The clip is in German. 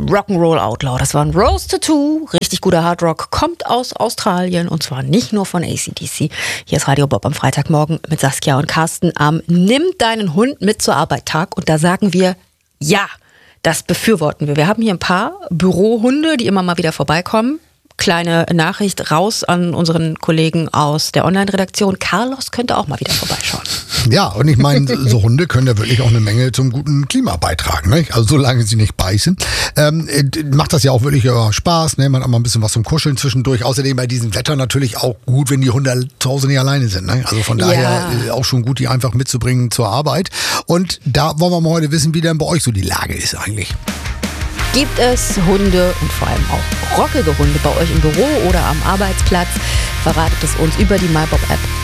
Rock'n'Roll Outlaw. Das war ein Rose Tattoo, richtig guter Hardrock, kommt aus Australien und zwar nicht nur von AC/DC. Hier ist Radio Bob am Freitagmorgen mit Saskia und Carsten am Nimm deinen Hund mit zur Arbeit Tag und da sagen wir ja, das befürworten wir. Wir haben hier ein paar Bürohunde, die immer mal wieder vorbeikommen. Kleine Nachricht raus an unseren Kollegen aus der Online-Redaktion. Carlos könnte auch mal wieder vorbeischauen. Ja, und ich meine, so Hunde können ja wirklich auch eine Menge zum guten Klima beitragen. Ne? Also solange sie nicht beißen. Macht das ja auch wirklich Spaß. Ne? Man hat auch mal ein bisschen was zum Kuscheln zwischendurch. Außerdem bei diesem Wetter natürlich auch gut, wenn die Hunde zu Hause nicht alleine sind. Ne? Also von daher auch schon gut, die einfach mitzubringen zur Arbeit. Und da wollen wir mal heute wissen, wie denn bei euch so die Lage ist eigentlich. Gibt es Hunde und vor allem auch rockige Hunde bei euch im Büro oder am Arbeitsplatz? Verratet es uns über die MyBob-App